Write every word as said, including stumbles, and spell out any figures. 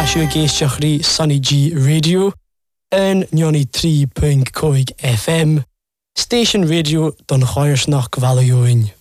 siw géisteach rí Sunny G Radio yn nioni tri pwynt cwig F M, Station Radio don choirsnach gvalioin.